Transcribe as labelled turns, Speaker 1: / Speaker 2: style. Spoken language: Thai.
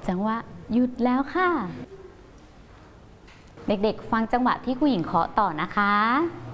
Speaker 1: จังหวะหยุดแล้วค่ะเด็กๆฟังจังหวะที่ครูหญิงเคาะต่อนะคะ